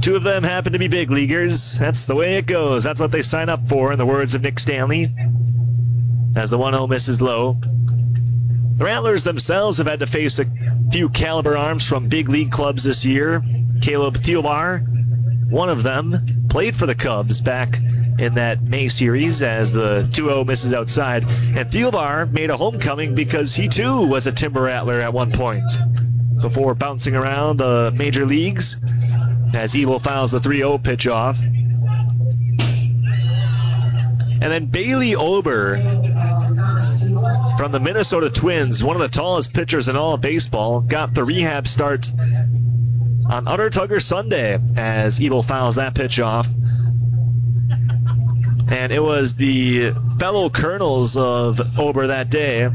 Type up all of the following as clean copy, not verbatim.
Two of them happen to be big leaguers. That's the way it goes. That's what they sign up for, in the words of Nick Stanley, as the 1-0 misses low. The Rattlers themselves have had to face a few caliber arms from big league clubs this year. Caleb Thielbar, one of them, played for the Cubs back in that May series as the 2-0 misses outside. And Thielbar made a homecoming because he too was a Timber Rattler at one point before bouncing around the major leagues as Evil fouls the 3-0 pitch off. And then Bailey Ober from the Minnesota Twins, one of the tallest pitchers in all of baseball, got the rehab start on Utter Tugger Sunday as Evil fouls that pitch off. And it was the fellow colonels of Ober that day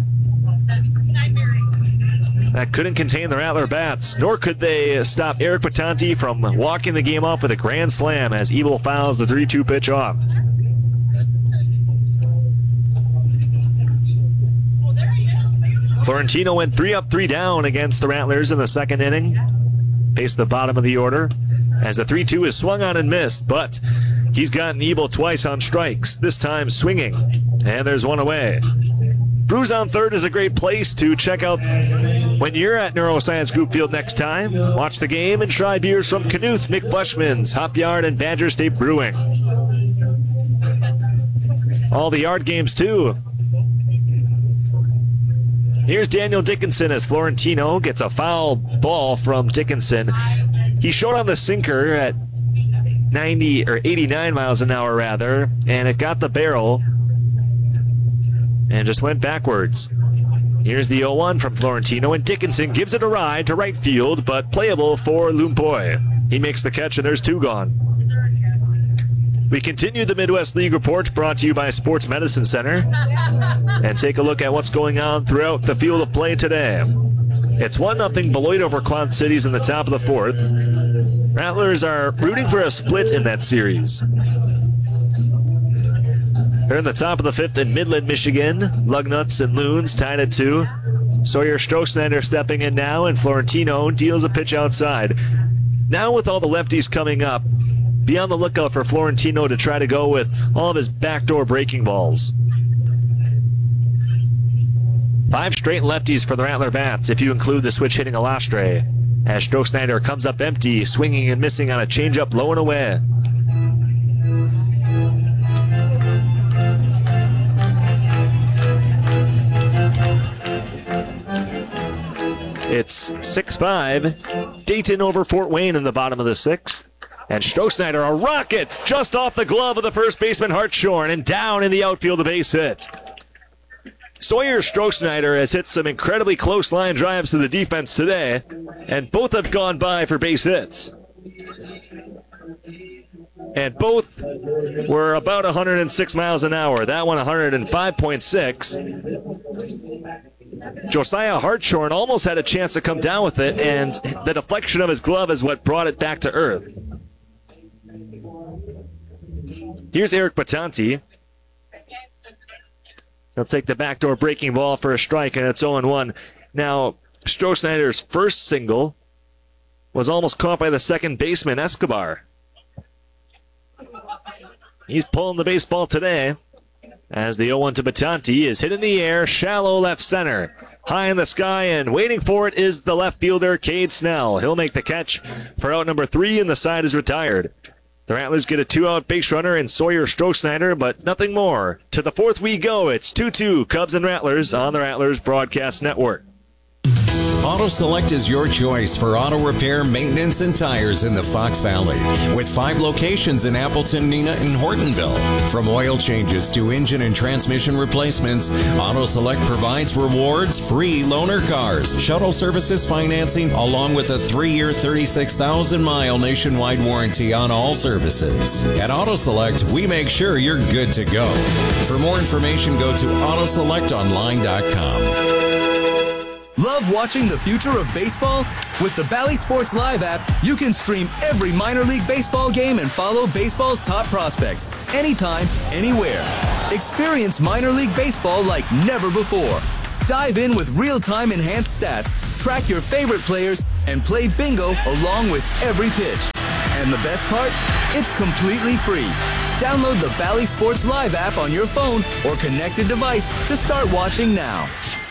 that couldn't contain the Rattler bats, nor could they stop Eric Patanti from walking the game off with a grand slam as Evil fouls the 3-2 pitch off. Florentino went 3 up, 3 down against the Rattlers in the second inning. Faced the bottom of the order as the 3-2 is swung on and missed, but he's gotten Evil twice on strikes, this time swinging, and there's one away. Brews on Third is a great place to check out when you're at Neuroscience Group Field next time. Watch the game and try beers from Knuth, Mick Fleshman's, Hop Yard, and Badger State Brewing. All the yard games, too. Here's Daniel Dickinson as Florentino gets a foul ball from Dickinson. He showed on the sinker at 90 or 89 miles an hour rather, and it got the barrel and just went backwards. Here's the 0-1 from Florentino, and Dickinson gives it a ride to right field, but playable for Lumpoy. He makes the catch, and there's 2 gone. We continue the Midwest League Report, brought to you by Sports Medicine Center, and take a look at what's going on throughout the field of play today. It's 1-0 Beloit over Quad Cities in the top of the 4th. Rattlers are rooting for a split in that series. They're in the top of the 5th in Midland, Michigan. Lugnuts and Loons tied at 2. Sawyer Strohsnyder stepping in now, and Florentino deals a pitch outside. Now with all the lefties coming up, be on the lookout for Florentino to try to go with all of his backdoor breaking balls. 5 straight lefties for the Rattler bats, if you include the switch hitting Alastre, as Strohsnyder comes up empty, swinging and missing on a changeup low and away. It's 6-5. Dayton over Fort Wayne in the bottom of the 6th. And Strohsnyder, a rocket just off the glove of the first baseman Hartshorn, and down in the outfield, a base hit. Sawyer Strohsnyder has hit some incredibly close line drives to the defense today, and both have gone by for base hits. And both were about 106 miles an hour. That one 105.6. Josiah Hartshorn almost had a chance to come down with it, and the deflection of his glove is what brought it back to earth. Here's Eric Patanti. He'll take the backdoor breaking ball for a strike, and it's 0-1. Now, Strohsnyder's first single was almost caught by the second baseman, Escobar. He's pulling the baseball today as the 0-1 to Patanti is hit in the air, shallow left center. High in the sky, and waiting for it is the left fielder, Cade Snell. He'll make the catch for out number 3, and the side is retired. The Rattlers get a 2-out base runner in Sawyer Strohsnyder, but nothing more. To the 4th we go. It's 2-2 Cubs and Rattlers on the Rattlers Broadcast Network. Auto Select is your choice for auto repair, maintenance, and tires in the Fox Valley. With 5 locations in Appleton, Neenah, and Hortonville. From oil changes to engine and transmission replacements, Auto Select provides rewards, free loaner cars, shuttle services financing, along with a 3-year, 36,000-mile nationwide warranty on all services. At Auto Select, we make sure you're good to go. For more information, go to autoselectonline.com. Love watching the future of baseball? With the Bally Sports Live app, you can stream every minor league baseball game and follow baseball's top prospects anytime, anywhere. Experience minor league baseball like never before. Dive in with real-time enhanced stats, track your favorite players, and play bingo along with every pitch. And the best part? It's completely free. Download the Bally Sports Live app on your phone or connected device to start watching now.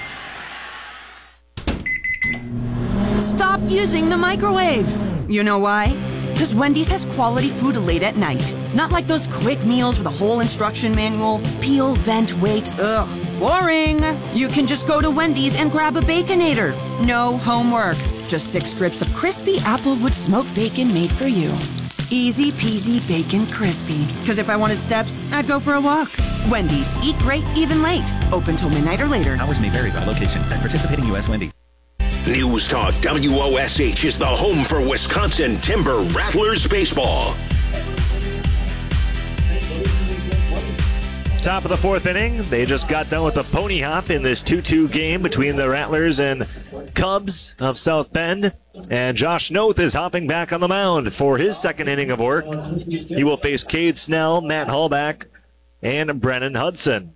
Stop using the microwave. You know why? Because Wendy's has quality food late at night. Not like those quick meals with a whole instruction manual. Peel, vent, wait. Ugh, boring. You can just go to Wendy's and grab a Baconator. No homework. Just 6 strips of crispy Applewood smoked bacon made for you. Easy peasy bacon crispy. Because if I wanted steps, I'd go for a walk. Wendy's. Eat great, even late. Open till midnight or later. Hours may vary by location. At participating U.S. Wendy's. News Talk WOSH is the home for Wisconsin Timber Rattlers baseball. Top of the 4th inning. They just got done with a pony hop in this 2-2 game between the Rattlers and Cubs of South Bend. And Josh Noth is hopping back on the mound for his 2nd inning of work. He will face Cade Snell, Matt Hallback, and Brennan Hudson.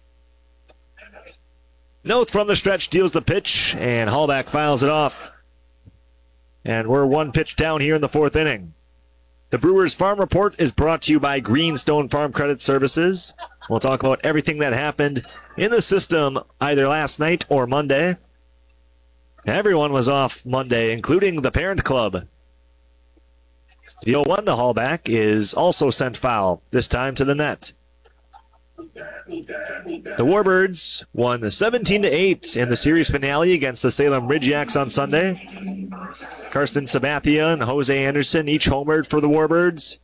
Noth from the stretch deals the pitch, and Hallback fouls it off. And we're 1 pitch down here in the 4th inning. The Brewers Farm Report is brought to you by Greenstone Farm Credit Services. We'll talk about everything that happened in the system either last night or Monday. Everyone was off Monday, including the parent club. The 0-1 to Hallback is also sent foul, this time to the net. The Warbirds won 17-8 in the series finale against the Salem Ridgeyaks on Sunday. Karsten Sabathia and Jose Anderson each homered for the Warbirds.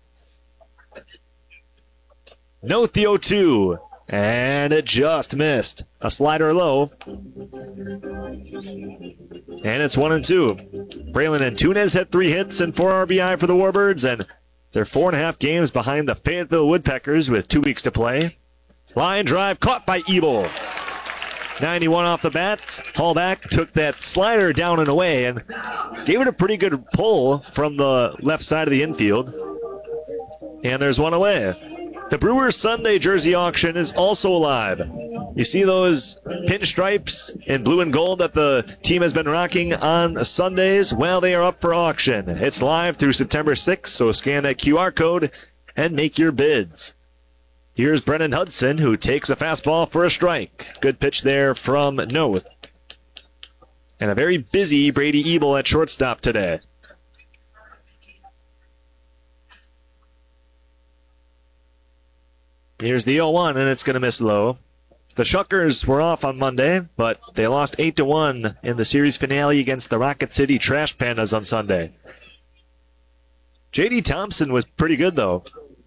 Noth the 0-2, and it just missed. A slider low. And it's 1-2. Braylon Antunes had 3 hits and 4 RBI for the Warbirds, and they're 4.5 games behind the Fayetteville Woodpeckers with 2 weeks to play. Line drive caught by Ebel. 91 off the bats. Hallback took that slider down and away and gave it a pretty good pull from the left side of the infield. And there's one away. The Brewers Sunday jersey auction is also live. You see those pinstripes in blue and gold that the team has been rocking on Sundays? Well, they are up for auction. It's live through September 6th, so scan that QR code and make your bids. Here's Brennan Hudson, who takes a fastball for a strike. Good pitch there from Noth. And a very busy Brady Ebel at shortstop today. Here's the 0-1, and it's going to miss low. The Shuckers were off on Monday, but they lost 8-1 in the series finale against the Rocket City Trash Pandas on Sunday. J.D. Thompson was pretty good, though.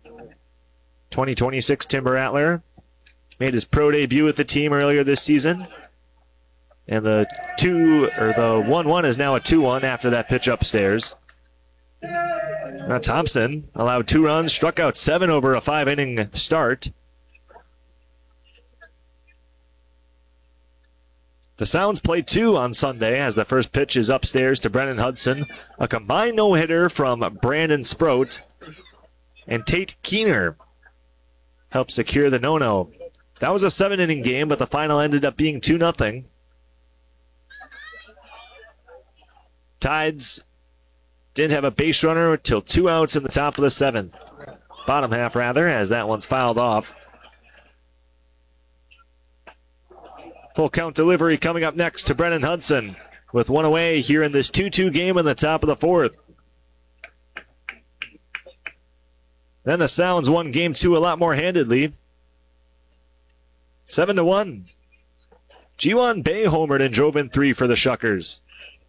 2026 Timber Rattler. Made his pro debut with the team earlier this season. And the 1-1 is now a 2-1 after that pitch upstairs. Now Thompson allowed 2 runs, struck out 7 over a 5-inning start. The Sounds play 2 on Sunday as the first pitch is upstairs to Brennan Hudson. A combined no-hitter from Brandon Sproat and Tate Keener helped secure the no-no. That was a 7-inning game, but the final ended up being 2-0. Tides didn't have a base runner until 2 outs in the top of the 7th. Bottom half, rather, as that one's fouled off. Full count delivery coming up next to Brennan Hudson with 1 away here in this 2-2 game in the top of the 4th. Then the Sounds won Game 2 a lot more handedly. 7-1. Jiwon Bae homered and drove in 3 for the Shuckers.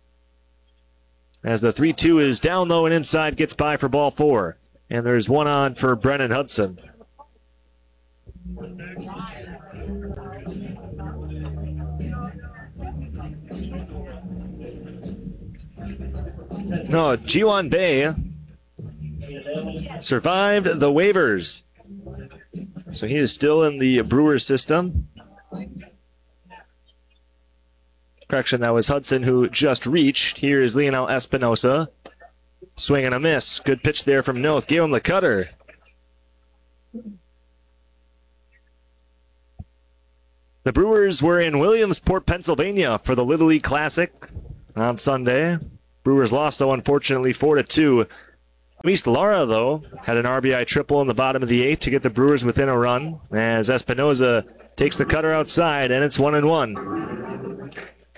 As the 3-2 is down low and inside, gets by for ball 4. And there's 1 on for Brennan Hudson. No, Jiwon Bae survived the waivers. So he is still in the Brewers system. Correction, that was Hudson who just reached. Here is Leonel Espinosa. Swing and a miss. Good pitch there from Noth. Gave him the cutter. The Brewers were in Williamsport, Pennsylvania for the Little League Classic on Sunday. Brewers lost, though, unfortunately, 4-2. Luis Lara, though, had an RBI triple in the bottom of the 8th to get the Brewers within a run as Espinoza takes the cutter outside, and it's 1-1.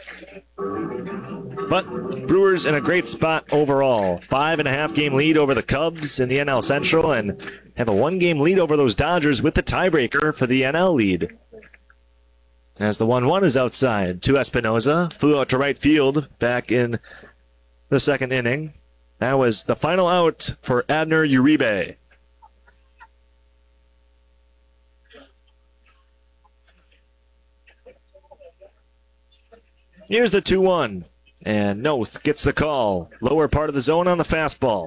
But Brewers in a great spot overall. 5.5-game lead over the Cubs in the NL Central and have a 1-game lead over those Dodgers with the tiebreaker for the NL lead. As the 1-1 is outside to Espinoza. Flew out to right field back in the second inning. That was the final out for Abner Uribe. Here's the 2-1. And Noth gets the call. Lower part of the zone on the fastball.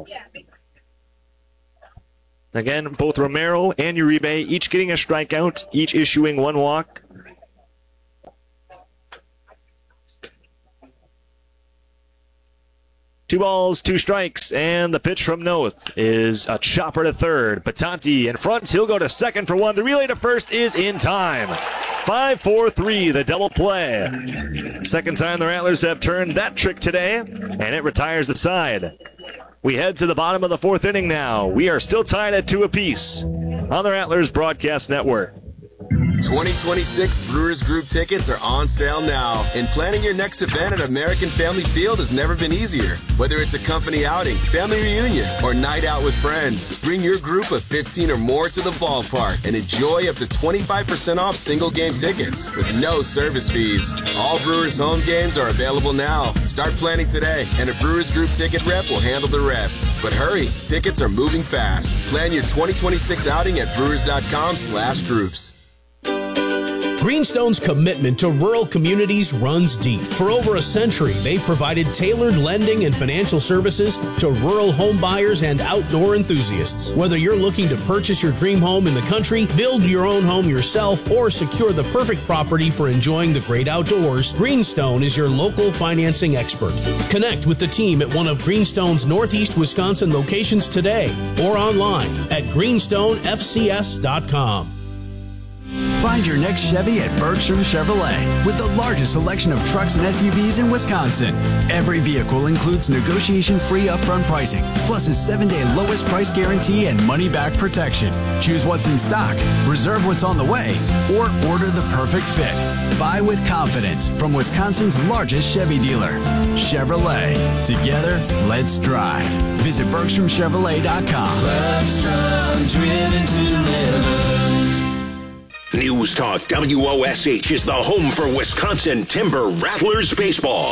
Again, both Romero and Uribe each getting a strikeout, each issuing 1 walk. Two balls, 2 strikes, and the pitch from Noth is a chopper to third. Batanti in front. He'll go to second for 1. The relay to first is in time. 5-4-3, the double play. Second time the Rattlers have turned that trick today, and it retires the side. We head to the bottom of the 4th inning now. We are still tied at 2 apiece on the Rattlers Broadcast Network. 2026 Brewers Group tickets are on sale now, and planning your next event at American Family Field has never been easier. Whether it's a company outing, family reunion, or night out with friends, bring your group of 15 or more to the ballpark and enjoy up to 25% off single game tickets with no service fees. All Brewers home games are available now. Start planning today, and a Brewers Group ticket rep will handle the rest. But hurry, tickets are moving fast. Plan your 2026 outing at brewers.com/groups. Greenstone's commitment to rural communities runs deep. For over a century, they've provided tailored lending and financial services to rural home buyers and outdoor enthusiasts. Whether you're looking to purchase your dream home in the country, build your own home yourself, or secure the perfect property for enjoying the great outdoors, Greenstone is your local financing expert. Connect with the team at one of Greenstone's Northeast Wisconsin locations today or online at greenstonefcs.com. Find your next Chevy at Bergstrom Chevrolet with the largest selection of trucks and SUVs in Wisconsin. Every vehicle includes negotiation-free upfront pricing, plus a 7-day lowest price guarantee and money-back protection. Choose what's in stock, reserve what's on the way, or order the perfect fit. Buy with confidence from Wisconsin's largest Chevy dealer. Chevrolet. Together, let's drive. Visit BergstromChevrolet.com. Bergstrom, driven to deliver. News Talk WOSH is the home for Wisconsin Timber Rattlers baseball.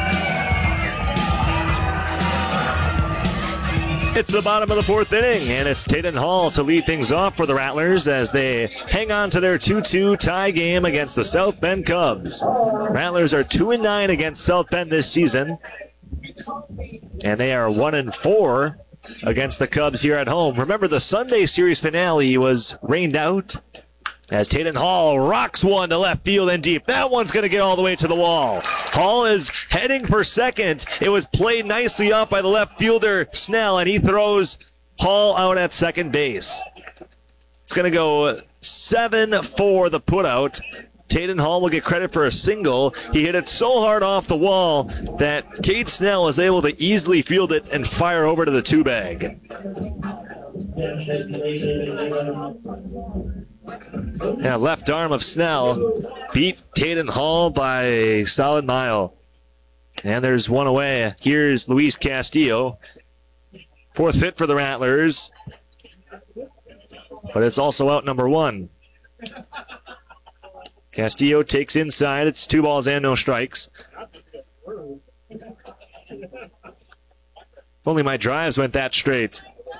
It's the bottom of the 4th inning, and it's Taden Hall to lead things off for the Rattlers as they hang on to their 2-2 tie game against the South Bend Cubs. Rattlers are 2-9 against South Bend this season, and they are 1-4 against the Cubs here at home. Remember, the Sunday series finale was rained out as Taden Hall rocks one to left field and deep. That one's going to get all the way to the wall. Hall is heading for second. It was played nicely up by the left fielder, Snell, and he throws Hall out at second base. It's going to go 7-4 the putout. Taden Hall will get credit for a single. He hit it so hard off the wall that Cade Snell was able to easily field it and fire over to the 2-bag. Yeah, left arm of Snell beat Taden Hall by a solid mile. And there's one away. Here's Luis Castillo. 4th hit for the Rattlers. But it's also out number 1. Castillo takes inside. It's 2 balls and no strikes. If only my drives went that straight.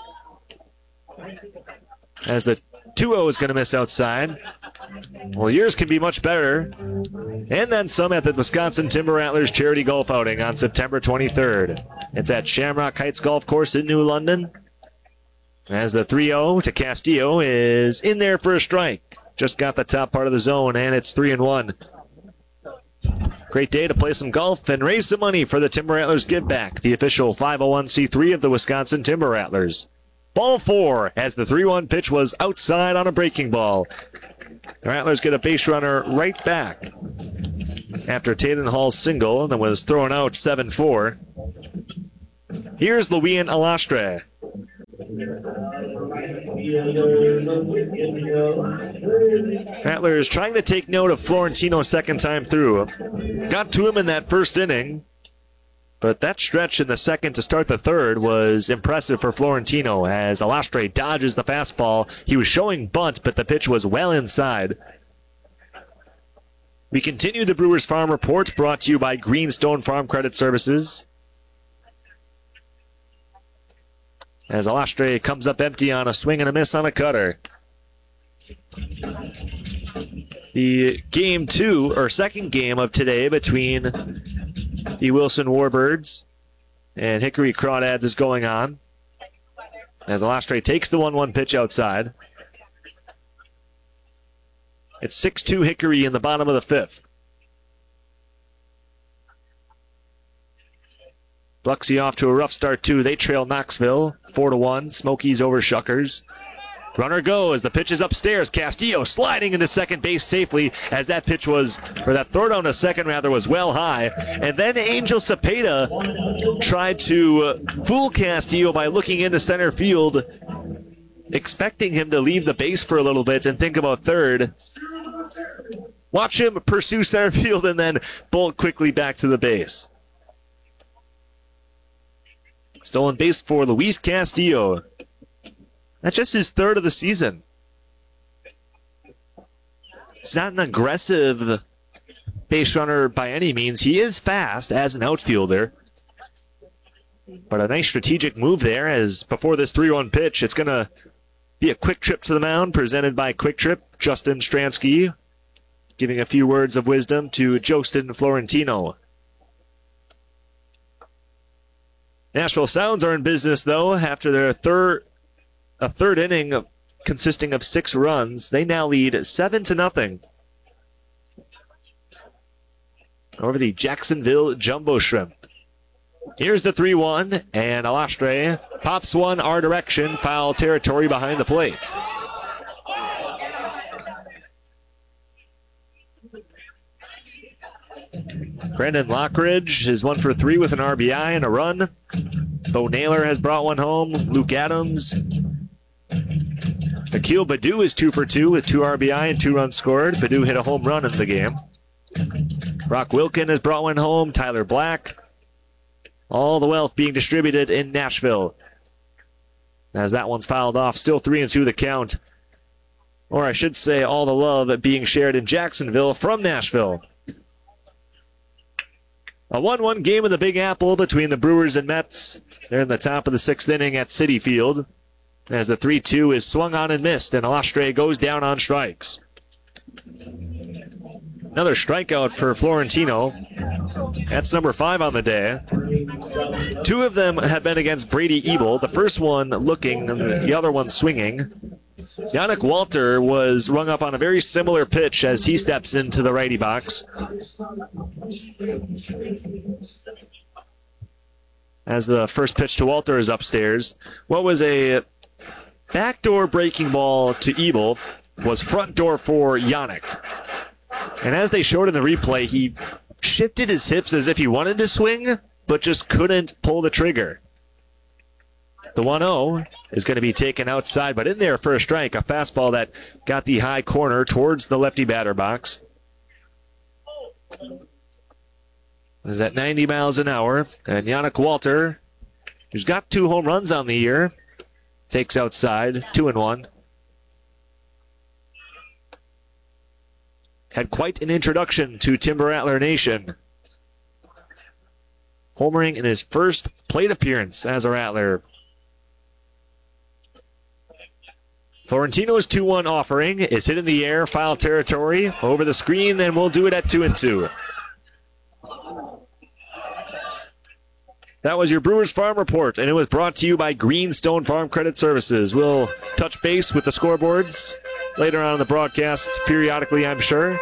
As the 2-0 is going to miss outside. Well, yours can be much better. And then some at the Wisconsin Timber Rattlers charity golf outing on September 23rd. It's at Shamrock Heights Golf Course in New London. As the 3-0 to Castillo is in there for a strike. Just got the top part of the zone, and it's 3-1. Great day to play some golf and raise some money for the Timber Rattlers Give Back, the official 501c3 of the Wisconsin Timber Rattlers. Ball 4 as the 3-1 pitch was outside on a breaking ball. The Rattlers get a base runner right back after Taden Hall's single that was thrown out 7-4. Here's Luian Alastre. Rattlers trying to take note of Florentino second time through. Got to him in that first inning, but that stretch in the second to start the third was impressive for Florentino as Alastre dodges the fastball. He was showing bunt, but the pitch was well inside. We continue the Brewers Farm Report, brought to you by Greenstone Farm Credit Services. As Alastre comes up empty on a swing and a miss on a cutter. The second game of today between the Wilson Warbirds and Hickory Crawdads is going on. As Alastre takes the 1-1 pitch outside. It's 6-2 Hickory in the bottom of the fifth. Biloxi off to a rough start, too. They trail Knoxville 4-1. Smokies over Shuckers. Runner goes. The pitch is upstairs. Castillo sliding into second base safely as that throw down to second was well high. And then Angel Cepeda tried to fool Castillo by looking into center field, expecting him to leave the base for a little bit and think about third. Watch him pursue center field and then bolt quickly back to the base. Stolen base for Luis Castillo. That's just his third of the season. He's not an aggressive base runner by any means. He is fast as an outfielder. But a nice strategic move there, as before this 3-1 pitch, it's going to be a quick trip to the mound presented by Quick Trip. Justin Stransky giving a few words of wisdom to Jostin Florentino. Nashville Sounds are in business, though, after their third inning consisting of 6 runs. They now lead 7-0 over the Jacksonville Jumbo Shrimp. Here's the 3-1, and Alastre pops one our direction, foul territory behind the plate. Brandon Lockridge is 1 for 3 with an RBI and a run. Bo Naylor has brought one home. Luke Adams. Akil Baddoo is 2 for 2 with 2 RBI and 2 runs scored. Baddoo hit a home run in the game. Brock Wilkin has brought one home. Tyler Black. All the wealth being distributed in Nashville. As that one's fouled off. Still 3-2 the count. Or I should say all the love being shared in Jacksonville from Nashville. A 1-1 game in the Big Apple between the Brewers and Mets. They're in the top of the 6th inning at Citi Field. As the 3-2 is swung on and missed, and Alastre goes down on strikes. Another strikeout for Florentino. That's number 5 on the day. 2 of them have been against Brady Ebel. The first one looking, and the other one swinging. Yannick Walter was rung up on a very similar pitch as he steps into the righty box. As the first pitch to Walter is upstairs. What was a backdoor breaking ball to Ebel was front door for Yannick. And as they showed in the replay, he shifted his hips as if he wanted to swing, but just couldn't pull the trigger. The 1-0 is going to be taken outside, but in there for a strike, a fastball that got the high corner towards the lefty batter box. Is at 90 miles an hour, and Yannick Walter, who's got 2 home runs on the year, takes outside, 2-1. Had quite an introduction to Timber Rattler Nation. Homering in his first plate appearance as a Rattler. Florentino's 2-1 offering is hit in the air, foul territory, over the screen, and we'll do it at 2-2. That was your Brewers Farm Report, and it was brought to you by Greenstone Farm Credit Services. We'll touch base with the scoreboards later on in the broadcast, periodically, I'm sure.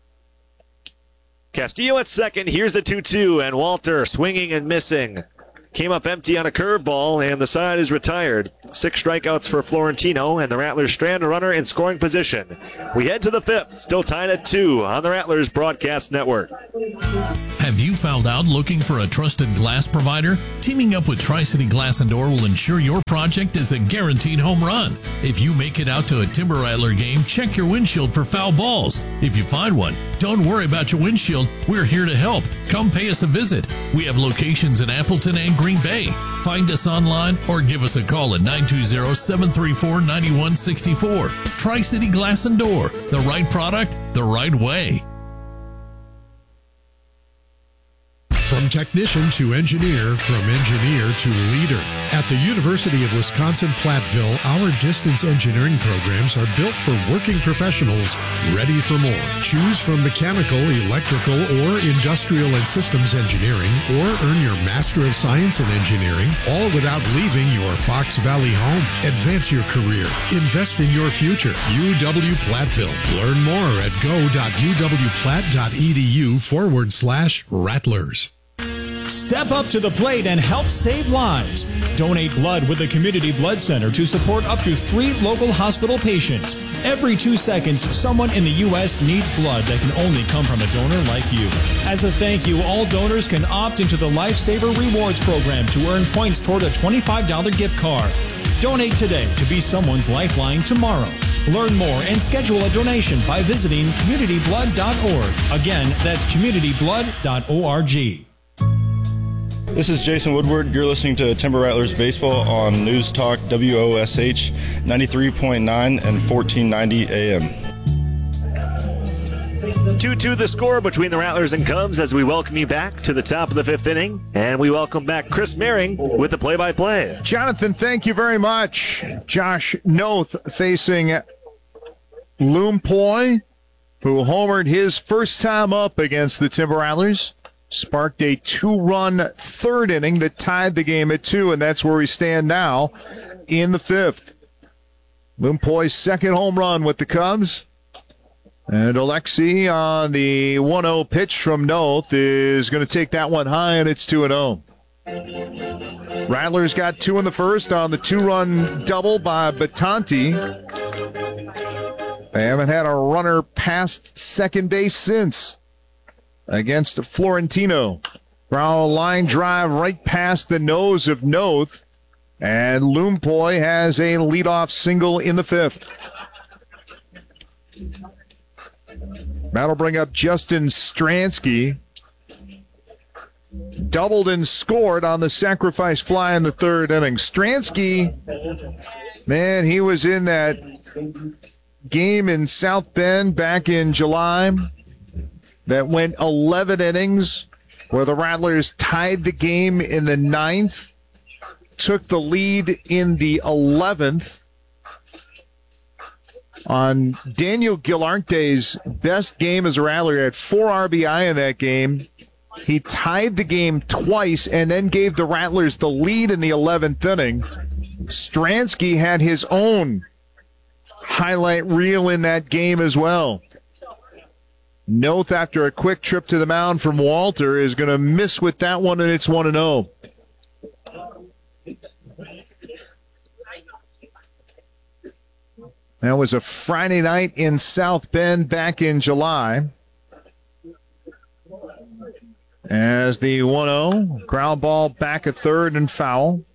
Castillo at second. Here's the 2-2, and Walter swinging and missing. came up empty on a curveball, and the side is retired. 6 strikeouts for Florentino, and the Rattlers strand a runner in scoring position. We head to the 5th, still tied at 2 on the Rattlers Broadcast Network. Have you found out looking for a trusted glass provider? Teaming up with Tri-City Glass and Door will ensure your project is a guaranteed home run. If you make it out to a Timber Rattler game, check your windshield for foul balls. If you find one, don't worry about your windshield. We're here to help. Come pay us a visit. We have locations in Appleton and Green Bay. Find us online or give us a call at 920-734-9164. Tri-City Glass and Door. The right product, the right way. From technician to engineer, from engineer to leader. At the University of Wisconsin-Platteville, our distance engineering programs are built for working professionals ready for more. Choose from mechanical, electrical, or industrial and systems engineering, or earn your Master of Science in Engineering, all without leaving your Fox Valley home. Advance your career. Invest in your future. UW-Platteville. Learn more at go.uwplatt.edu/Rattlers. Step up to the plate and help save lives. Donate blood with the Community Blood Center to support up to 3 local hospital patients. Every 2 seconds, someone in the U.S. needs blood that can only come from a donor like you. As a thank you, all donors can opt into the Lifesaver Rewards program to earn points toward a $25 gift card. Donate today to be someone's lifeline tomorrow. Learn more and schedule a donation by visiting communityblood.org. Again, that's communityblood.org. This is Jason Woodward. You're listening to Timber Rattlers Baseball on News Talk WOSH 93.9 and 1490 AM. 2-2 the score between the Rattlers and Cubs as we welcome you back to the top of the 5th inning. And we welcome back Chris Mehring with the play-by-play. Jonathan, thank you very much. Josh Noth facing Lumpoy, who homered his first time up against the Timber Rattlers. Sparked a 2-run 3rd inning that tied the game at 2, and that's where we stand now in the 5th. Lumpoy's 2nd home run with the Cubs. And Alexi on the 1-0 pitch from Noth is going to take that one high, and it's 2-0. Rattlers got 2 in the first on the 2-run double by Batanti. They haven't had a runner past second base since. Against Florentino. Ground line drive right past the nose of Noth. And Lumpoy has a leadoff single in the 5th. That'll bring up Justin Stransky. Doubled and scored on the sacrifice fly in the 3rd inning. Stransky, man, he was in that game in South Bend back in July. That went 11 innings, where the Rattlers tied the game in the 9th, took the lead in the 11th. On Daniel Guillarte's best game as a Rattler, he had 4 RBI in that game. He tied the game twice and then gave the Rattlers the lead in the 11th inning. Stransky had his own highlight reel in that game as well. Noth, after a quick trip to the mound from Walter, is going to miss with that one, and it's 1-0. That was a Friday night in South Bend back in July. As the 1-0, ground ball back at 3rd and foul.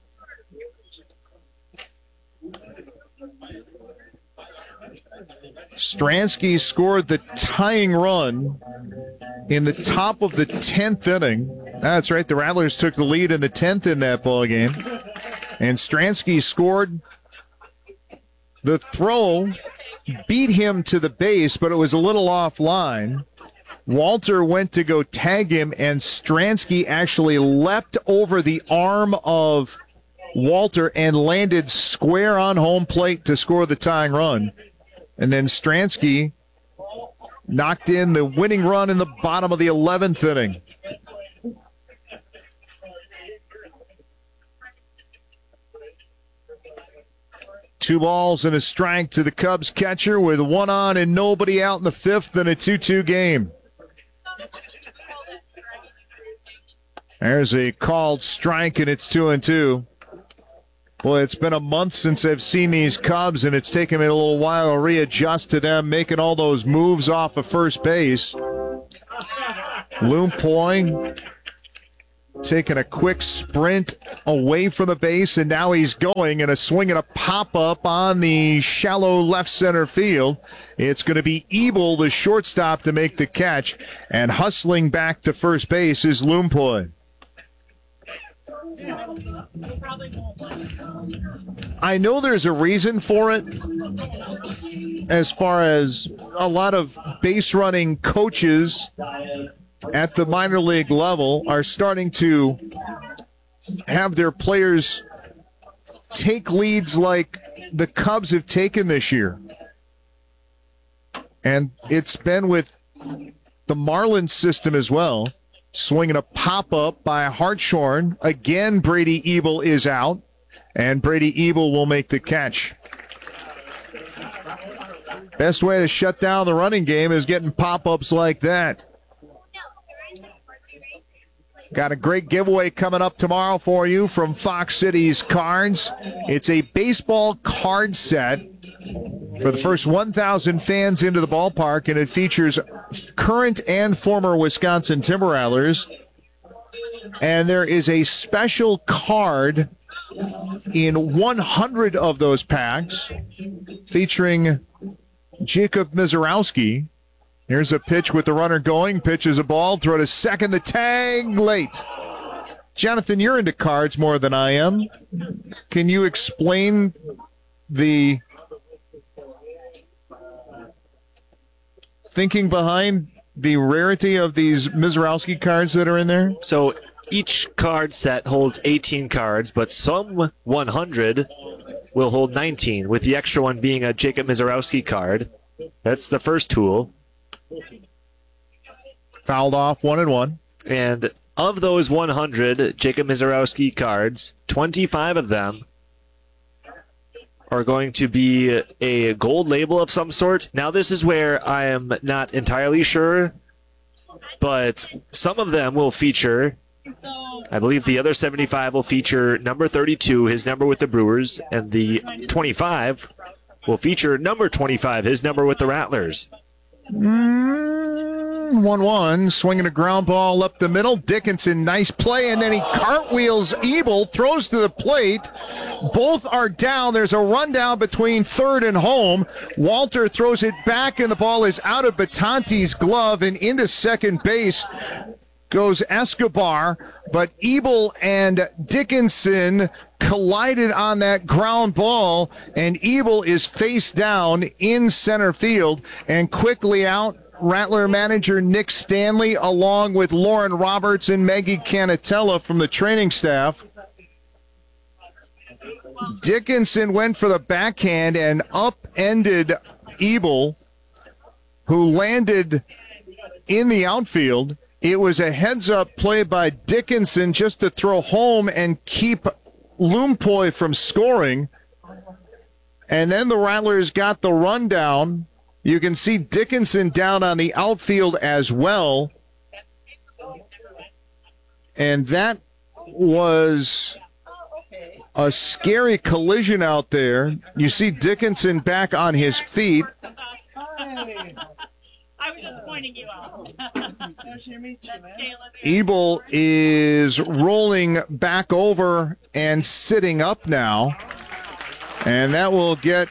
Stransky scored the tying run in the top of the 10th inning. That's right, the Rattlers took the lead in the 10th in that ball game. And Stransky scored. The throw beat him to the base, but it was a little offline. Walter went to go tag him, and Stransky actually leapt over the arm of Walter and landed square on home plate to score the tying run. And then Stransky knocked in the winning run in the bottom of the 11th inning. Two balls and a strike to the Cubs catcher with 1 on and nobody out in the 5th, and a 2-2 game. There's a called strike, and it's 2-2. Boy, it's been a month since I've seen these Cubs, and it's taken me a little while to readjust to them making all those moves off of first base. Lumpoy taking a quick sprint away from the base, and now he's going, and a swing and a pop-up on the shallow left center field. It's going to be Ebel, the shortstop, to make the catch, and hustling back to first base is Lumpoy. I know there's a reason for it, as far as a lot of base running coaches at the minor league level are starting to have their players take leads like the Cubs have taken this year. And it's been with the Marlins system as well. Swinging a pop-up by Hartshorn. Again, Brady Ebel is out, and Brady Ebel will make the catch. Best way to shut down the running game is getting pop-ups like that. Got a great giveaway coming up tomorrow for you from Fox Cities Cards. It's a baseball card set for the first 1,000 fans into the ballpark, and it features current and former Wisconsin Timber Rattlers. And there is a special card in 100 of those packs featuring Jacob Mizorowski. Here's a pitch with the runner going. Pitch is a ball. Throw to second. The tag late. Jonathan, you're into cards more than I am. Can you explain the thinking behind the rarity of these Mizorowski cards that are in there? So each card set holds 18 cards, but some 100 will hold 19, with the extra one being a Jacob Mizorowski card. That's the first tool. Fouled off 1-1. And of those 100 Jacob Mizorowski cards, 25 of them are going to be a gold label of some sort. Now, this is where I am not entirely sure, but some of them will feature, I believe the other 75 will feature number 32, his number with the Brewers, and the 25 will feature number 25, his number with the Rattlers. 1-1, swinging a ground ball up the middle. Dickinson, nice play, and then he cartwheels Ebel, throws to the plate. Both are down. There's a rundown between third and home. Walter throws it back, and the ball is out of Batante's glove and into second base goes Escobar, but Ebel and Dickinson collided on that ground ball, and Ebel is face down in center field, and quickly out, Rattler manager Nick Stanley, along with Lauren Roberts and Maggie Canatella from the training staff. Dickinson went for the backhand and upended Ebel, who landed in the outfield. It was a heads-up play by Dickinson just to throw home and keep Lumpoy from scoring. And then the Rattlers got the rundown. You can see Dickinson down on the outfield as well. And that was a scary collision out there. You see Dickinson back on his feet. I was just pointing you out. Ebel is rolling back over and sitting up now. And that will get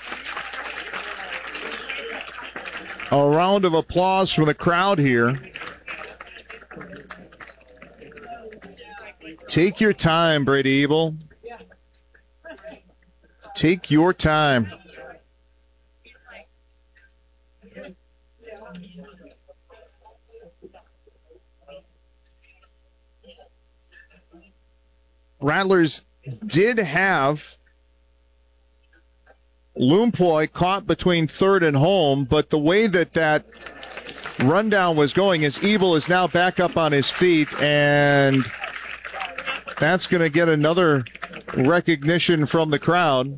a round of applause from the crowd here. Take your time, Brady Ebel. Take your time. Rattlers did have Lumpoy caught between third and home, but the way that rundown was going is Ebel is now back up on his feet, and that's going to get another recognition from the crowd.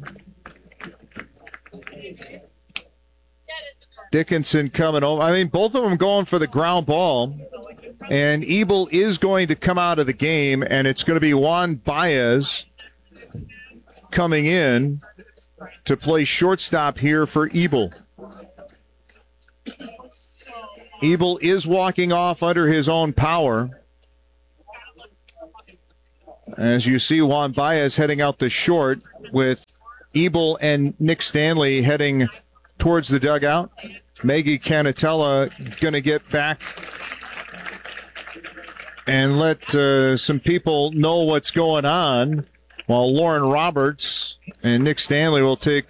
Dickinson coming over. I mean, both of them going for the ground ball. And Ebel is going to come out of the game, and it's going to be Juan Baez coming in to play shortstop here for Ebel. Ebel is walking off under his own power. As you see, Juan Baez heading out the short with Ebel and Nick Stanley heading towards the dugout. Maggie Canatella going to get back and let some people know what's going on, while Lauren Roberts and Nick Stanley will take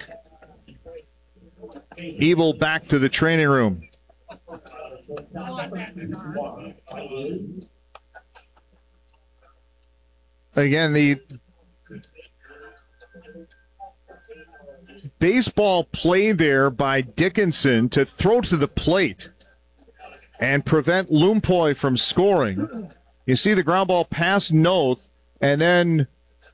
Ebel back to the training room. Again, the baseball play there by Dickinson to throw to the plate and prevent Lumpoy from scoring. You see the ground ball past Noth, and then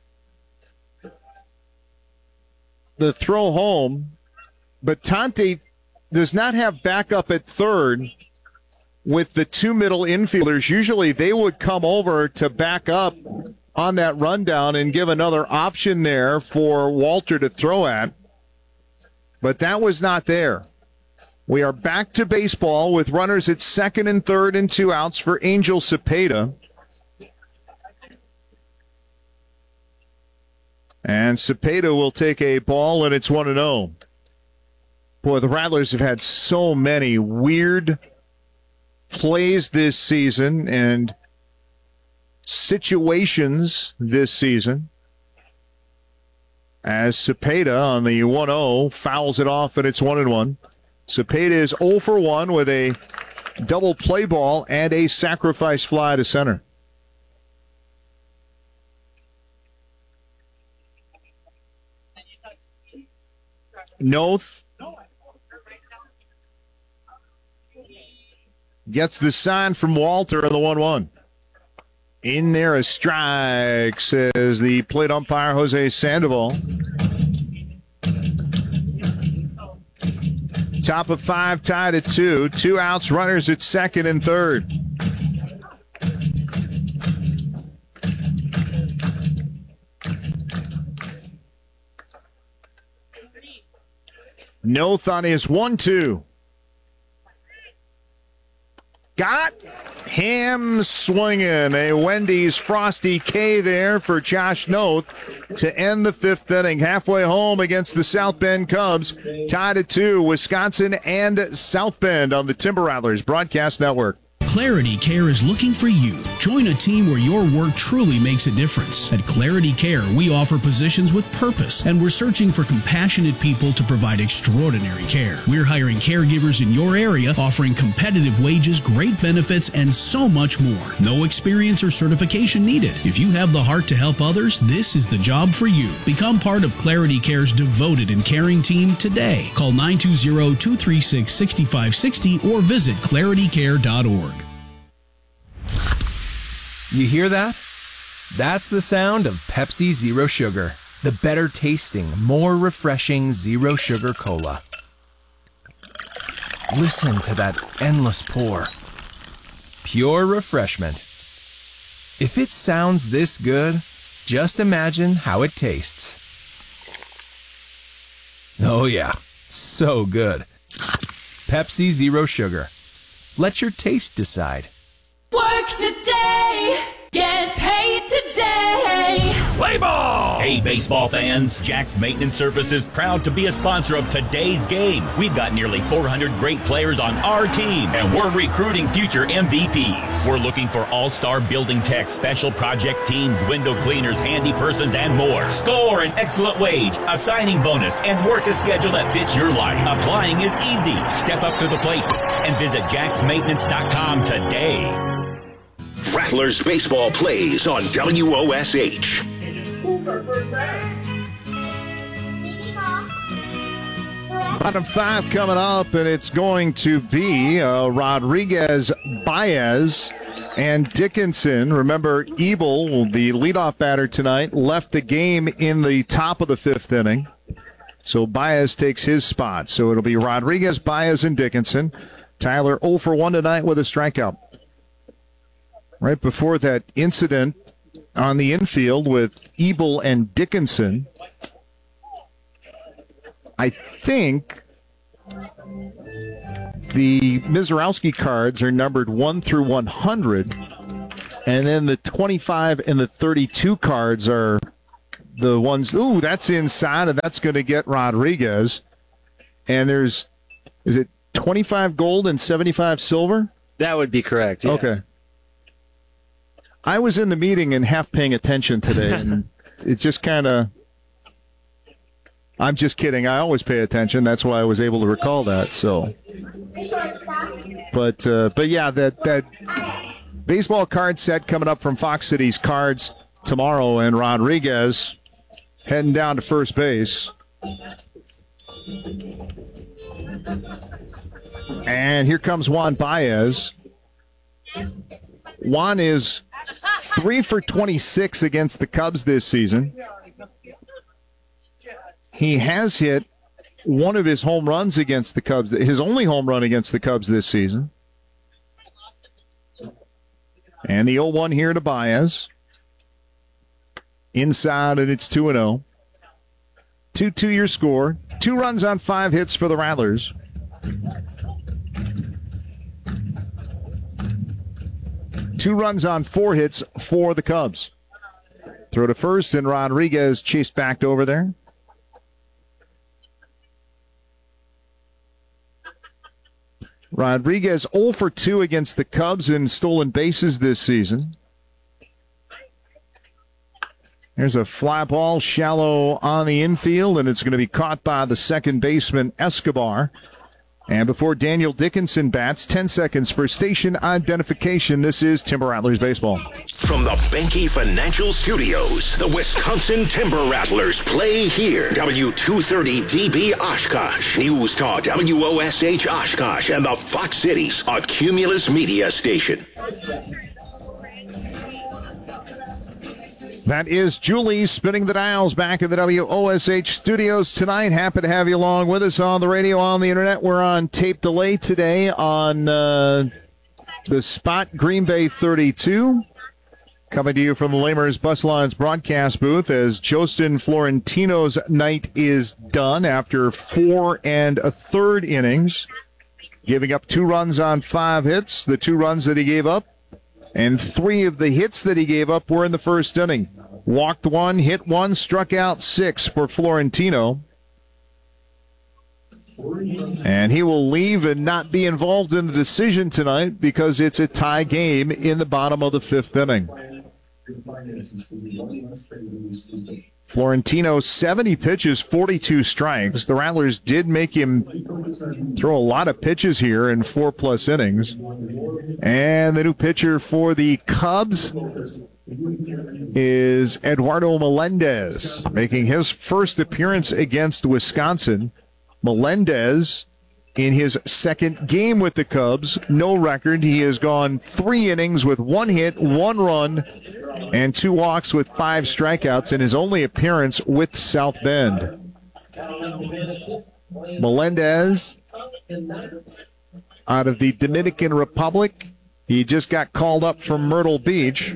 the throw home. But Tante does not have backup at third with the two middle infielders. Usually they would come over to back up on that rundown and give another option there for Walter to throw at. But that was not there. We are back to baseball with runners at second and third and 2 outs for Angel Cepeda. And Cepeda will take a ball, and it's 1-0. Boy, the Rattlers have had so many weird plays this season and situations this season. As Cepeda on the 1-0 fouls it off, and it's 1-1. Cepeda is 0 for 1 with a double play ball and a sacrifice fly to center. Noth gets the sign from Walter on the 1-1. In there, a strike, says the plate umpire, Jose Sandoval. Top of 5, tied at 2. 2 outs, runners at second and third. Noth on his 1-2. Got him swinging. A Wendy's Frosty K there for Josh Noth to end the 5th inning. Halfway home against the South Bend Cubs. Tied at 2, Wisconsin and South Bend on the Timber Rattlers Broadcast Network. Clarity Care is looking for you. Join a team where your work truly makes a difference. At Clarity Care, we offer positions with purpose, and we're searching for compassionate people to provide extraordinary care. We're hiring caregivers in your area, offering competitive wages, great benefits, and so much more. No experience or certification needed. If you have the heart to help others, this is the job for you. Become part of Clarity Care's devoted and caring team today. Call 920-236-6560 or visit claritycare.org. You hear that? That's the sound of Pepsi Zero Sugar, the better tasting, more refreshing Zero Sugar Cola. Listen to that endless pour. Pure refreshment. If it sounds this good, just imagine how it tastes. Oh yeah, so good. Pepsi Zero Sugar. Let your taste decide. Work today, get paid today. Play ball! Hey, baseball fans, Jack's Maintenance Services proud to be a sponsor of today's game. We've got nearly 400 great players on our team, and we're recruiting future MVPs. We're looking for all-star building techs, special project teams, window cleaners, handy persons, and more. Score an excellent wage, a signing bonus, and work a schedule that fits your life. Applying is easy. Step up to the plate and visit jacksmaintenance.com today. Rattlers baseball plays on WOSH. Bottom 5 coming up, and it's going to be Rodriguez, Baez, and Dickinson. Remember, Ebel, the leadoff batter tonight, left the game in the top of the 5th inning. So Baez takes his spot. So it'll be Rodriguez, Baez, and Dickinson. Tyler 0 for 1 tonight with a strikeout. right before that incident on the infield with Ebel and Dickinson, I think the Mizorowski cards are numbered 1 through 100, and then the 25 and the 32 cards are the ones, ooh, that's inside, and that's going to get Rodriguez. And is it 25 gold and 75 silver? That would be correct, yeah. Okay. I was in the meeting and half paying attention today, and it just kind of, I'm just kidding. I always pay attention. That's why I was able to recall that. So, but yeah, that baseball card set coming up from Fox Cities Cards tomorrow, and Rodriguez heading down to first base. And here comes Juan Baez. Juan is 3 for 26 against the Cubs this season. He has hit one of his home runs against the Cubs, his only home run against the Cubs this season. And the 0-1 here to Baez. Inside, and it's 2-0. 2-2 your score. 2 runs on 5 hits for the Rattlers. Two runs on 4 hits for the Cubs. Throw to first, and Rodriguez chased back over there. Rodriguez 0 for 2 against the Cubs in stolen bases this season. There's a fly ball shallow on the infield, and it's going to be caught by the second baseman, Escobar. And before Daniel Dickinson bats, 10 seconds for station identification. This is Timber Rattlers Baseball. From the Benke Financial Studios, the Wisconsin Timber Rattlers play here. W230DB Oshkosh, News Talk WOSH Oshkosh, and the Fox Cities, a Cumulus Media station. That is Julie spinning the dials back in the WOSH studios tonight. Happy to have you along with us on the radio, on the internet. We're on tape delay today on the Spot Green Bay 32. Coming to you from the Lamers Bus Lines broadcast booth as Jostin Florentino's night is done after 4 1/3 innings, giving up 2 runs on 5 hits. The 2 runs that he gave up and 3 of the hits that he gave up were in the first inning. Walked 1, hit 1, struck out 6 for Florentino. And he will leave and not be involved in the decision tonight because it's a tie game in the bottom of the 5th inning. Florentino, 70 pitches, 42 strikes. The Rattlers did make him throw a lot of pitches here in 4+ innings. And the new pitcher for the Cubs is Eduardo Melendez, making his first appearance against Wisconsin. Melendez, in his second game with the Cubs, no record. He has gone 3 innings with 1 hit, 1 run, and 2 walks with 5 strikeouts in his only appearance with South Bend. Melendez, out of the Dominican Republic, he just got called up from Myrtle Beach.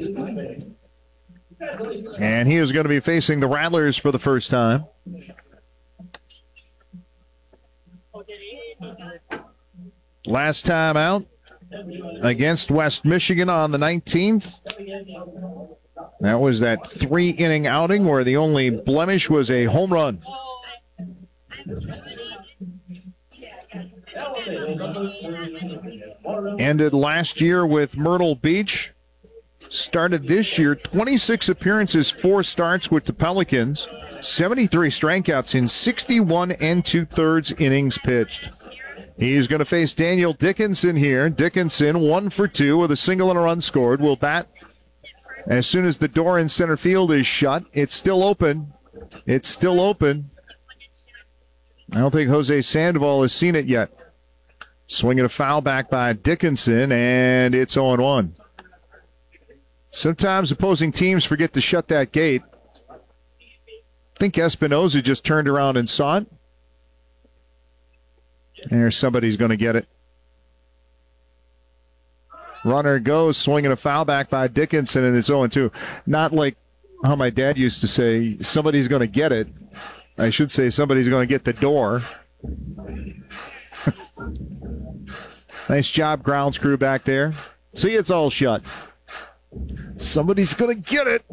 And he is going to be facing the Rattlers for the first time. Last time out against West Michigan on the 19th. That was that 3-inning outing where the only blemish was a home run. Ended last year with Myrtle Beach. Started this year, 26 appearances, 4 starts with the Pelicans, 73 strikeouts in 61 2/3 innings pitched. He's going to face Daniel Dickinson here. Dickinson, 1 for 2 with a single and a run scored. Will bat as soon as the door in center field is shut. It's still open. It's still open. I don't think Jose Sandoval has seen it yet. Swinging a foul back by Dickinson, and it's 0-1. Sometimes opposing teams forget to shut that gate. I think Espinoza just turned around and saw it. There's somebody's going to get it. Runner goes, swinging a foul back by Dickinson, and it's 0-2. Not like how my dad used to say, somebody's going to get it. I should say somebody's going to get the door. Nice job, grounds crew back there. See, it's all shut. Somebody's going to get it.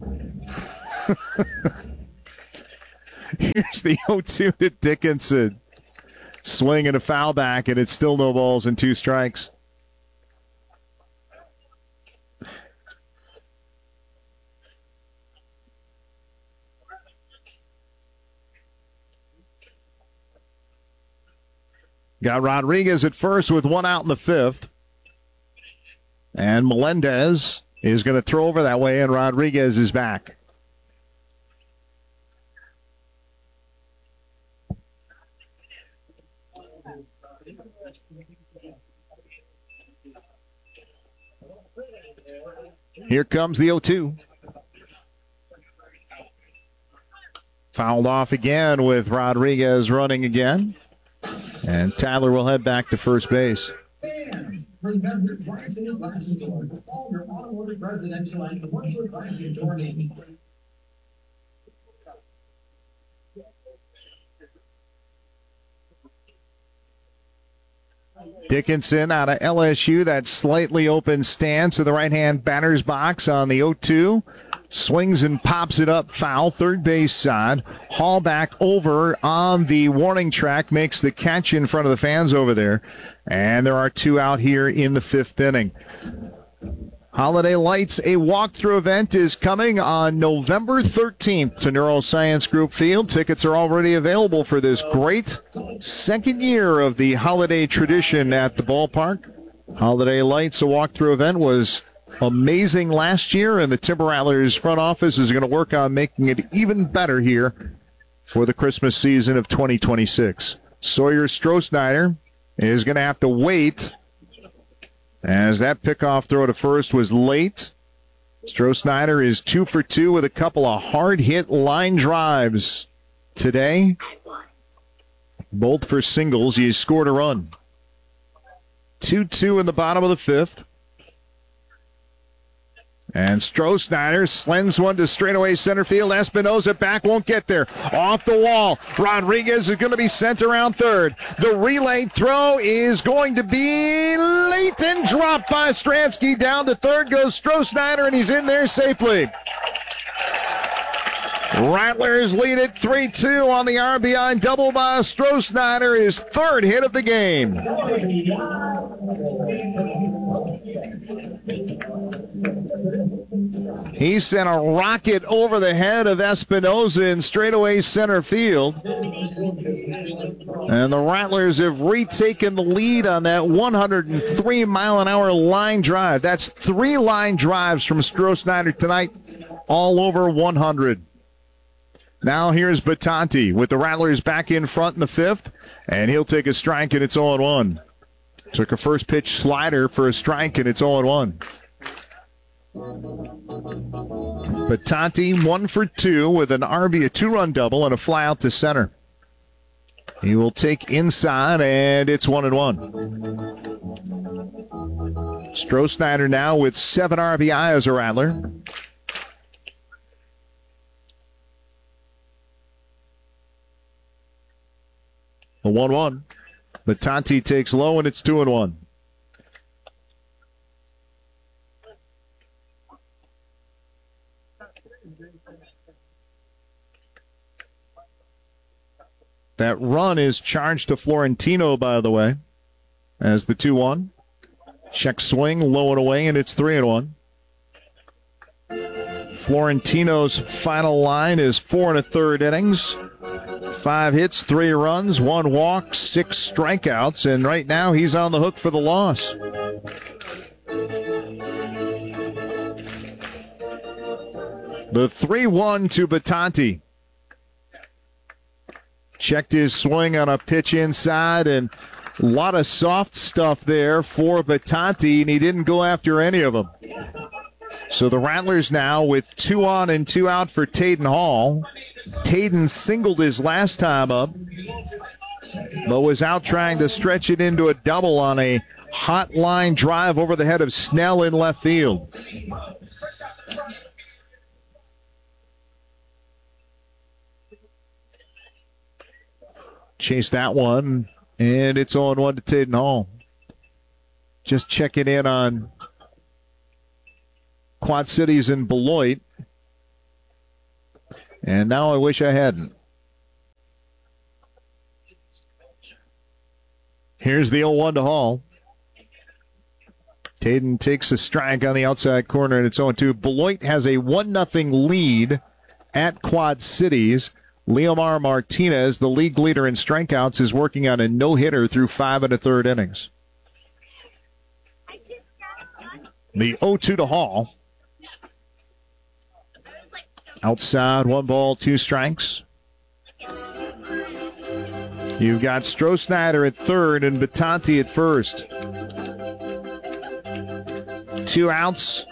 Here's the 0-2 to Dickinson. Swing and a foul back, and it's still no balls and 2 strikes. Got Rodriguez at first with 1 out in the 5th. And Melendez is going to throw over that way, and Rodriguez is back. Here comes the 0-2. Fouled off again with Rodriguez running again. And Tyler will head back to first base. Remember, Tri-City Glass & Door, all your automotive, residential, and commercial glass and door needs. Dickinson out of LSU, that slightly open stance in the right-hand batter's box on the 0-2. Swings and pops it up, foul, third base side. Hall back over on the warning track, makes the catch in front of the fans over there. And there are 2 out here in the 5th inning. Holiday Lights, a walkthrough event, is coming on November 13th to Neuroscience Group Field. Tickets are already available for this great second year of the holiday tradition at the ballpark. Holiday Lights, a walkthrough event, was amazing last year, and the Timber Rattlers front office is going to work on making it even better here for the Christmas season of 2026. Sawyer Stroh-Snyder is going to have to wait, as that pickoff throw to first was late. Stroh-Snyder is 2 for 2 with a couple of hard-hit line drives today. Both for singles. He scored a run. 2-2 in the bottom of the 5th. And Stroh-Snyder slends one to straightaway center field. Espinosa back, won't get there. Off the wall. Rodriguez is going to be sent around third. The relay throw is going to be late and dropped by Stransky. Down to third goes Stroh-Snyder, and he's in there safely. Rattlers lead it 3-2 on the RBI double by Stroh-Snyder, his 3rd hit of the game. He sent a rocket over the head of Espinosa in straightaway center field. And the Rattlers have retaken the lead on that 103-mile-an-hour line drive. That's 3 line drives from Stroh-Snyder tonight, all over 100. Now here's Battanti with the Rattlers back in front in the 5th, and he'll take a strike, and it's 0-1. Took a first pitch slider for a strike, and it's 0-1. Battanti 1 for 2 with an RB, a 2-run double, and a fly out to center. He will take inside, and it's 1-1. Stroh-Snyder now with 7 RBI as a Rattler. A 1-1. Battanti takes low, and it's 2-1. That run is charged to Florentino, by the way, as the 2-1. Check swing, low and away, and it's 3-1. Florentino's final line is 4 1/3 innings. 5 hits, 3 runs, 1 walk, 6 strikeouts, and right now he's on the hook for the loss. The 3-1 to Battanti. Checked his swing on a pitch inside, and a lot of soft stuff there for Battanti, and he didn't go after any of them. So the Rattlers now with 2 on and 2 out for Tayden Hall. Tayden singled his last time up, but was out trying to stretch it into a double on a Hot line drive over the head of Snell in left field. Chase that one, and it's on 1 to Taden Hall. Just checking in on Quad Cities and Beloit. And now I wish I hadn't. Here's the 0-1 to Hall. Taden takes a strike on the outside corner, and it's 0-2. Beloit has a 1-0 lead at Quad Cities. Leomar Martinez, the league leader in strikeouts, is working on a no-hitter through 5 1/3 innings. The 0-2 to Hall. Outside, 1 ball, 2 strikes. You've got Stroh-Snyder at third and Batanti at first. 2 outs.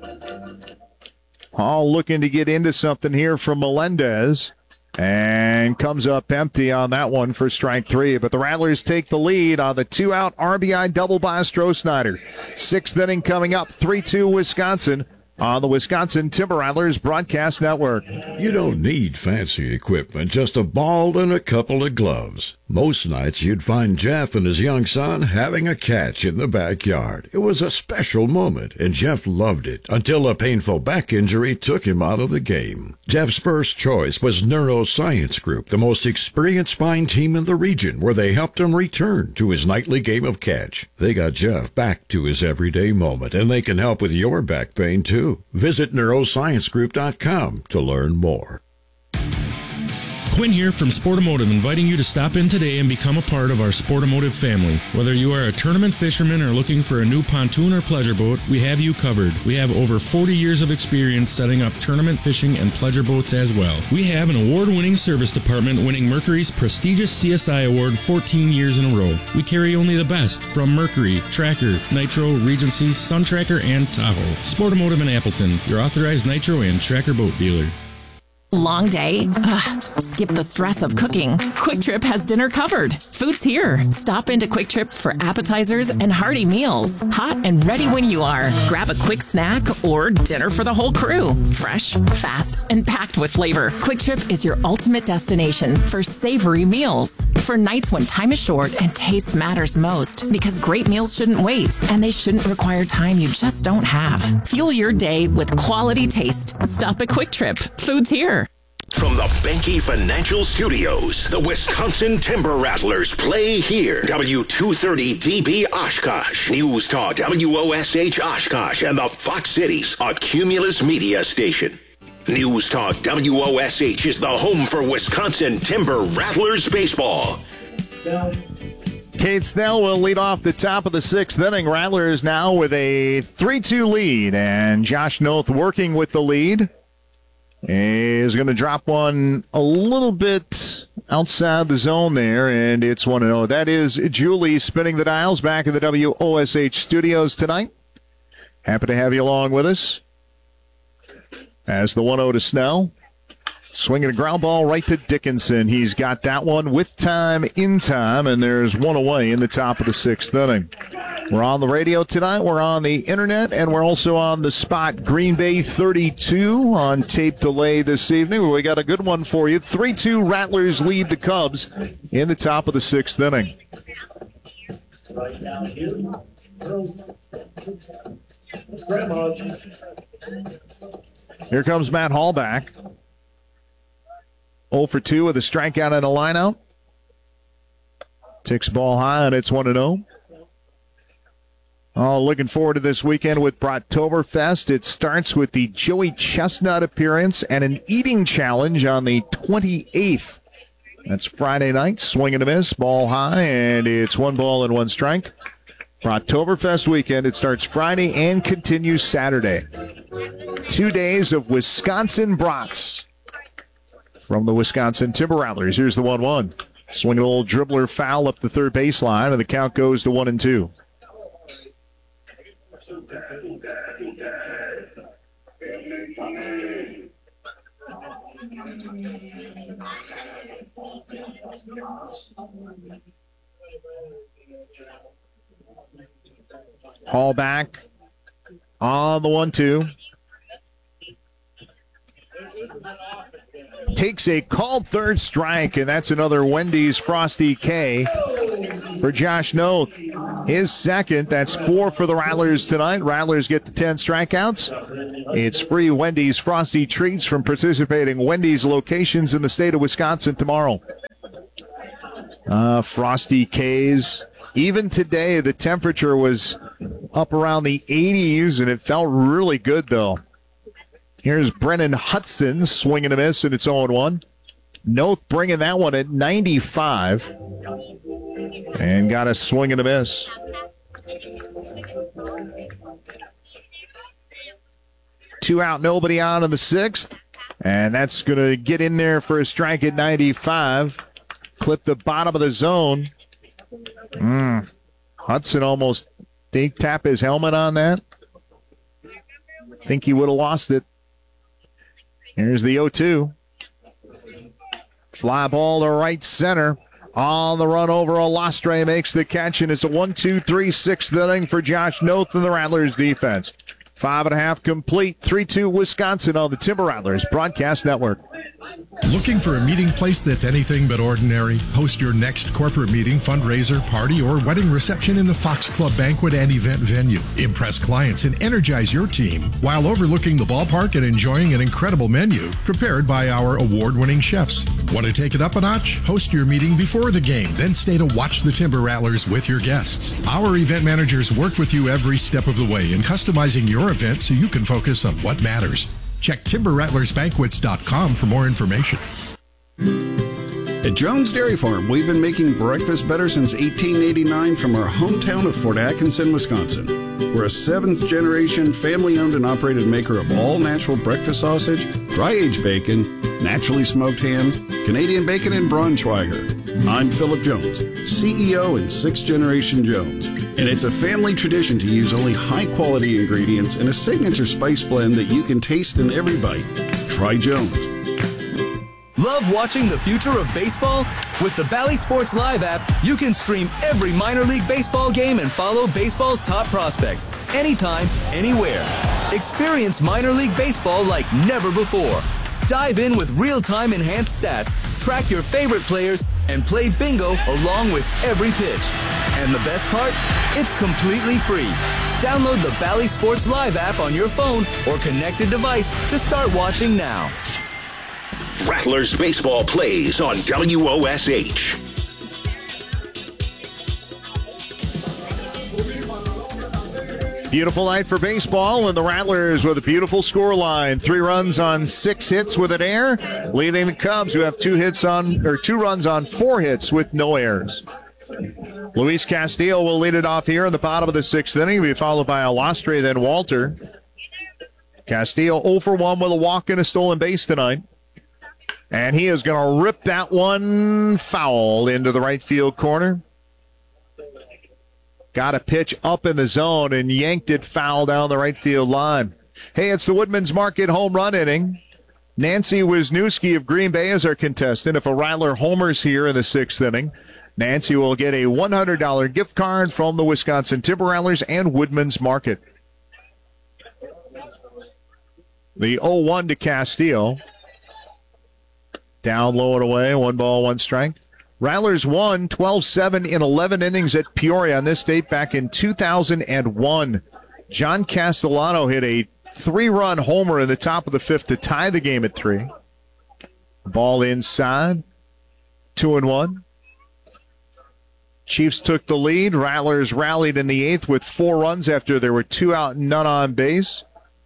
Hall looking to get into something here from Melendez. And comes up empty on that one for strike 3. But the Rattlers take the lead on the 2-out RBI double by Stroh-Snyder. 6th inning coming up, 3-2 Wisconsin on the Wisconsin Timber Rattlers Broadcast Network. You don't need fancy equipment, just a ball and a couple of gloves. Most nights you'd find Jeff and his young son having a catch in the backyard. It was a special moment, and Jeff loved it until a painful back injury took him out of the game. Jeff's first choice was Neuroscience Group, the most experienced spine team in the region, where they helped him return to his nightly game of catch. They got Jeff back to his everyday moment, and they can help with your back pain, too. Visit neurosciencegroup.com to learn more. Quinn here from Sportomotive, inviting you to stop in today and become a part of our Sportomotive family. Whether you are a tournament fisherman or looking for a new pontoon or pleasure boat, we have you covered. We have over 40 years of experience setting up tournament fishing and pleasure boats as well. We have an award-winning service department winning Mercury's prestigious CSI Award 14 years in a row. We carry only the best from Mercury, Tracker, Nitro, Regency, Sun Tracker, and Tahoe. Sportomotive in Appleton, your authorized Nitro and Tracker boat dealer. Long day? Ugh, skip the stress of cooking. Quick Trip has dinner covered. Food's here. Stop into Quick Trip for appetizers and hearty meals. Hot and ready when you are. Grab a quick snack or dinner for the whole crew. Fresh, fast, and packed with flavor. Quick Trip is your ultimate destination for savory meals. For nights when time is short and taste matters most. Because great meals shouldn't wait, and they shouldn't require time you just don't have. Fuel your day with quality taste. Stop at Quick Trip. Food's here. From the Benke Financial Studios, the Wisconsin Timber Rattlers play here. W230DB Oshkosh, News Talk WOSH Oshkosh, and the Fox Cities, a Cumulus media station. News Talk WOSH is the home for Wisconsin Timber Rattlers baseball. Cade Snell will lead off the top of the 6th inning. Rattlers now with a 3-2 lead, and Josh Noth working with the lead. Is going to drop one a little bit outside the zone there, and it's 1-0. That is Julie spinning the dials back in the WOSH studios tonight. Happy to have you along with us. As the 1-0 to Snell. Swinging a ground ball right to Dickinson. He's got that one with time, in time, and there's one away in the top of the 6th inning. We're on the radio tonight, we're on the internet, and we're also on the spot. Green Bay 32 on tape delay this evening. We got a good one for you. 3-2 Rattlers lead the Cubs in the top of the 6th inning. Here comes Matt Hall back. 0 for 2 with a strikeout and a lineout. Ticks ball high, and it's 1-0. Oh, looking forward to this weekend with Brattoberfest. It starts with the Joey Chestnut appearance and an eating challenge on the 28th. That's Friday night. Swing and a miss, ball high, and it's 1 ball and 1 strike. Brattoberfest weekend. It starts Friday and continues Saturday. 2 days of Wisconsin brats from the Wisconsin Timber Rattlers. Here's the 1-1. Swing a little dribbler foul up the third baseline, and the count goes to 1-2. Hall back on the 1-2. Takes a called third strike, and that's another Wendy's Frosty K for Josh Noth. His second. That's 4 for the Rattlers tonight. Rattlers get the 10 strikeouts. It's free Wendy's Frosty treats from participating Wendy's locations in the state of Wisconsin tomorrow. Frosty K's. Even today, the temperature was up around the 80s, and it felt really good, though. Here's Brennan Hudson swinging a miss, and it's 0-1. Noth bringing that one at 95. And got a swing and a miss. Two out, nobody on in the 6th. And that's going to get in there for a strike at 95. Clip the bottom of the zone. Hudson almost did tap his helmet on that. Think he would have lost it. Here's the 0-2. Fly ball to right center. On the run over, Alastre makes the catch, and it's a 1-2-3 6th inning for Josh Noth and the Rattlers defense. 5.5 complete. 3-2 Wisconsin on the Timber Rattlers Broadcast Network. Looking for a meeting place that's anything but ordinary? Host your next corporate meeting, fundraiser, party, or wedding reception in the Fox Club banquet and event venue. Impress clients and energize your team while overlooking the ballpark and enjoying an incredible menu prepared by our award-winning chefs. Want to take it up a notch? Host your meeting before the game, then stay to watch the Timber Rattlers with your guests. Our event managers work with you every step of the way in customizing your event so you can focus on what matters. Check TimberRattlersBanquets.com for more information. At Jones Dairy Farm, we've been making breakfast better since 1889 from our hometown of Fort Atkinson, Wisconsin. We're a 7th-generation, family-owned and operated maker of all-natural breakfast sausage, dry-aged bacon, naturally smoked ham, Canadian bacon, and Braunschweiger. I'm Philip Jones, CEO and 6th-generation Jones. And it's a family tradition to use only high-quality ingredients and a signature spice blend that you can taste in every bite. Try Jones. Love watching the future of baseball? With the Bally Sports Live app, you can stream every minor league baseball game and follow baseball's top prospects anytime, anywhere. Experience minor league baseball like never before. Dive in with real-time enhanced stats, track your favorite players, and play bingo along with every pitch. And the best part? It's completely free. Download the Bally Sports Live app on your phone or connected device to start watching now. Rattlers baseball plays on WOSH. Beautiful night for baseball, and the Rattlers with a beautiful scoreline. 3 runs on 6 hits with an error, leading the Cubs, who have 2 runs on 4 hits with no errors. Luis Castillo will lead it off here in the bottom of the 6th inning. He'll be followed by Alastre, then Walter. Castillo 0 for 1 with a walk and a stolen base tonight. And he is going to rip that one foul into the right field corner. Got a pitch up in the zone and yanked it foul down the right field line. Hey, it's the Woodman's Market home run inning. Nancy Wisniewski of Green Bay is our contestant. If a Rattler homers here in the 6th inning, Nancy will get a $100 gift card from the Wisconsin Timber Rattlers and Woodman's Market. The 0-1 to Castillo. Down low and away, 1 ball, 1 strike. Rattlers won 12-7 in 11 innings at Peoria on this date back in 2001. John Castellano hit a 3-run homer in the top of the 5th to tie the game at 3. Ball inside, 2-1. Chiefs took the lead. Rattlers rallied in the 8th with 4 runs after there were 2 out and none on base.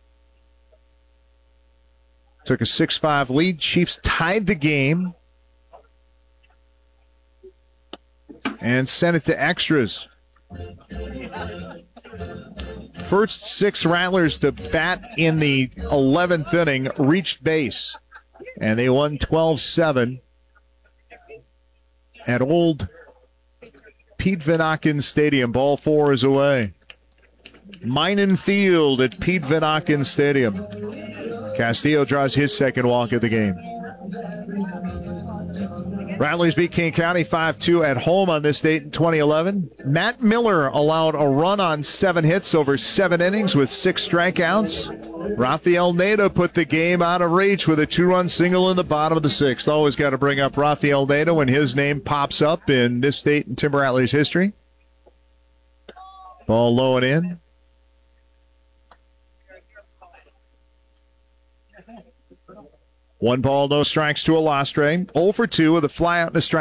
Took a 6-5 lead. Chiefs tied the game and sent it to extras. First 6 Rattlers to bat in the 11th inning reached base, and they won 12-7 at old Pete Van Auken Stadium. Ball 4 is away. Minnan Field at Pete Van Auken Stadium. Castillo draws his second walk of the game. Rattlers beat King County 5-2 at home on this date in 2011. Matt Miller allowed a run on 7 hits over 7 innings with 6 strikeouts. Rafael Neda put the game out of reach with a 2-run single in the bottom of the 6th. Always got to bring up Rafael Neda when his name pops up in this state and Timber Rattlers history. Ball low and in. One ball, no strikes to Alastre. 0 for 2 with a fly out and a strike.